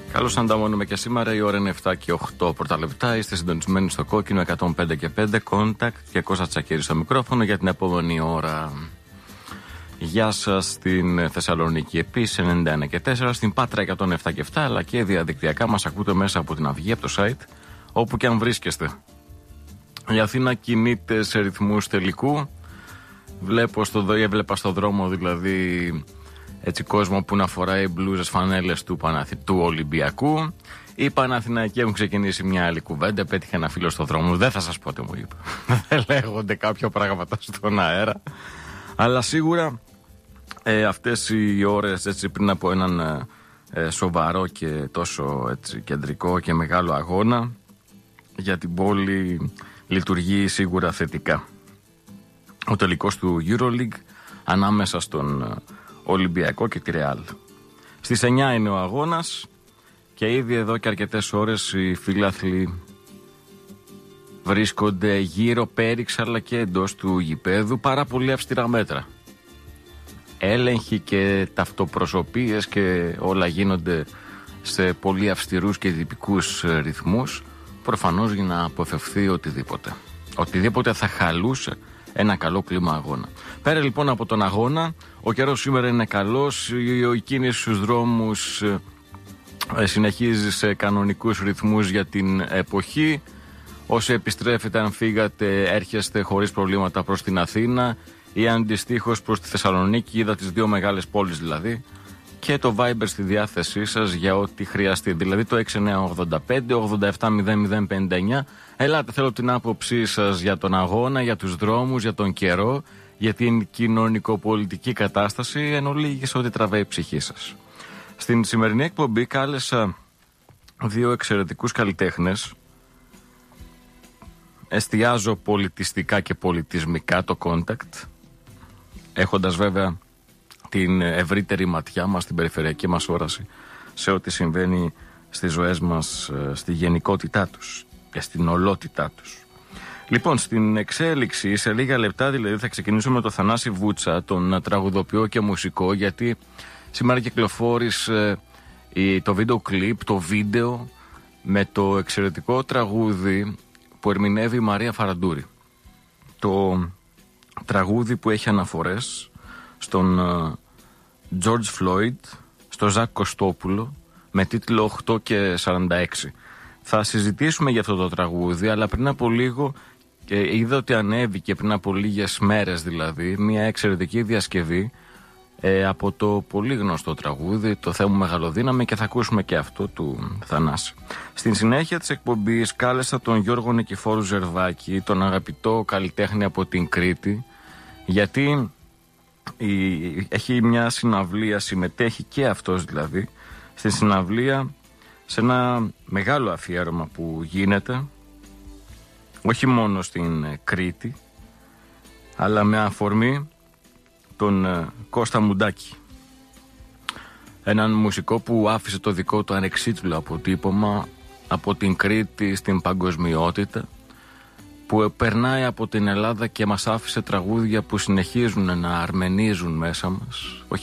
Καλώς ανταμώνουμε και σήμερα. Η ώρα είναι 7 και 8 πρώτα λεπτά. Είστε συντονισμένοι στο κόκκινο 105 και 5 Contact και Κώστα Τσακίρη στο μικρόφωνο για την επόμενη ώρα. Γεια σας στην Θεσσαλονίκη επίσης 91 και 4, στην Πάτρα 107 και 7, αλλά και διαδικτυακά μας ακούτε μέσα από την Αυγή, από το site, όπου και αν βρίσκεστε. Η Αθήνα κινείται σε ρυθμούς τελικού. Έβλεπα στο δρόμο δηλαδή έτσι κόσμο που να φοράει μπλούζες φανέλες του Ολυμπιακού. Οι Παναθηναϊκοί έχουν ξεκινήσει μια άλλη κουβέντα. Πέτυχε ένα φίλο στο δρόμο. Δεν θα σας πω τι μου είπε. Δεν λέγονται κάποια πράγματα στον αέρα. Αλλά σίγουρα αυτές οι ώρες έτσι, πριν από έναν σοβαρό και τόσο έτσι, κεντρικό και μεγάλο αγώνα για την πόλη λειτουργεί σίγουρα θετικά. Ο τελικός του EuroLeague ανάμεσα στον Ολυμπιακό και τη Ρεάλ. Στις 9 είναι ο αγώνας και ήδη εδώ και αρκετές ώρες οι φιλάθλοι βρίσκονται γύρω πέριξ αλλά και εντός του γηπέδου. Πάρα πολύ αυστηρά μέτρα. Έλεγχοι και ταυτοπροσωπίες και όλα γίνονται σε πολύ αυστηρούς και τυπικούς ρυθμούς, προφανώς για να αποφευθεί οτιδήποτε. Οτιδήποτε θα χαλούσε ένα καλό κλίμα αγώνα. Πέρα λοιπόν από τον αγώνα, ο καιρός σήμερα είναι καλός, η κίνηση στους δρόμους συνεχίζει σε κανονικούς ρυθμούς για την εποχή. Όσοι επιστρέφετε, αν φύγατε, έρχεστε χωρίς προβλήματα προς την Αθήνα ή αντιστοίχως προς τη Θεσσαλονίκη, είδα τις δύο μεγάλες πόλεις δηλαδή, και το Viber στη διάθεσή σας για ό,τι χρειαστεί, δηλαδή το 6985-870059. Ελάτε, θέλω την άποψή σας για τον αγώνα, για τους δρόμους, για τον καιρό, για την κοινωνικοπολιτική κατάσταση, εν ολίγης ό,τι τραβάει η ψυχή σας. Στην σημερινή εκπομπή κάλεσα δύο εξαιρετικούς καλλιτέχνες. Εστιάζω πολιτιστικά και πολιτισμικά το Contact, έχοντας βέβαια την ευρύτερη ματιά μας, την περιφερειακή μας όραση σε ό,τι συμβαίνει στις ζωές μας, στη γενικότητά τους και στην ολότητά τους. Λοιπόν, στην εξέλιξη, σε λίγα λεπτά δηλαδή, θα ξεκινήσουμε με τον Θανάση Βούτσα, τον τραγουδοποιό και μουσικό, γιατί σήμερα κυκλοφόρησε το βίντεο κλιπ, το βίντεο με το εξαιρετικό τραγούδι που ερμηνεύει η Μαρία Φαραντούρη. Το τραγούδι που έχει αναφορές στον George Floyd, στο Ζακ Κωστόπουλο, με τίτλο 8 και 46. Θα συζητήσουμε για αυτό το τραγούδι, αλλά πριν από λίγο είδα ότι ανέβηκε πριν από λίγες μέρες δηλαδή μια εξαιρετική διασκευή από το πολύ γνωστό τραγούδι «Το Θεέ μου Μεγαλοδύναμη», και θα ακούσουμε και αυτό του Θανάση. Στην συνέχεια της εκπομπής κάλεσα τον Γιώργο Νικηφόρου Ζερβάκη, τον αγαπητό καλλιτέχνη από την Κρήτη, γιατί έχει μια συναυλία, συμμετέχει και αυτός δηλαδή στη συναυλία, σε ένα μεγάλο αφιέρωμα που γίνεται όχι μόνο στην Κρήτη, αλλά με αφορμή τον Κώστα Μουντάκη, έναν μουσικό που άφησε το δικό του ανεξίτηλο αποτύπωμα από την Κρήτη στην παγκοσμιότητα, που περνάει από την Ελλάδα και μας άφησε τραγούδια που συνεχίζουν να αρμενίζουν μέσα μας, όχι